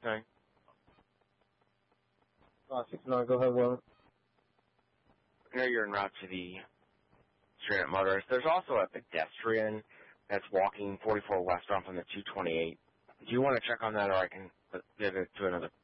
Okay. 69, go ahead, Will. I know you're en route to the Straight Up Motorist. There's also a pedestrian that's walking 44 westbound from the 228. Do you want to check on that, or I can give it to another